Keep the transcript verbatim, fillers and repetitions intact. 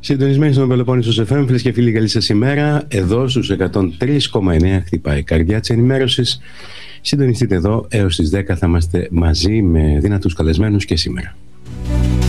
Συντονισμένοι στον Πελοπόννησο εφ εμ, φίλες και φίλοι, καλή σας ημέρα. Εδώ στους εκατόν τρία κόμμα εννέα χτυπάει η καρδιά της ενημέρωσης. Συντονιστείτε εδώ έως τις δέκα, θα είμαστε μαζί με δυνατούς καλεσμένους και σήμερα.